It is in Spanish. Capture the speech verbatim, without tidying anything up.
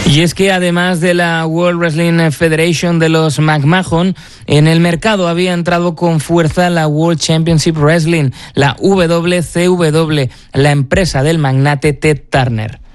Y es que además de la World Wrestling Federation de los McMahon, en el mercado había entrado con fuerza la World Championship Wrestling, la W C W, la empresa del magnate Ted Turner.